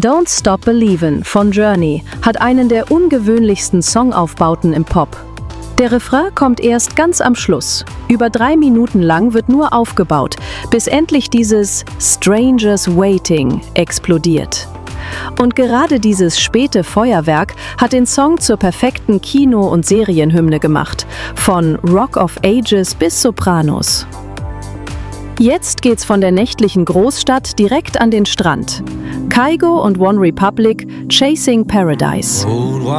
Don't Stop Believin' von Journey hat einen der ungewöhnlichsten Songaufbauten im Pop. Der Refrain kommt erst ganz am Schluss. Über 3 Minuten lang wird nur aufgebaut, bis endlich dieses Strangers Waiting explodiert. Und gerade dieses späte Feuerwerk hat den Song zur perfekten Kino- und Serienhymne gemacht, von Rock of Ages bis Sopranos. Jetzt geht's von der nächtlichen Großstadt direkt an den Strand. Kygo und One Republic, Chasing Paradise.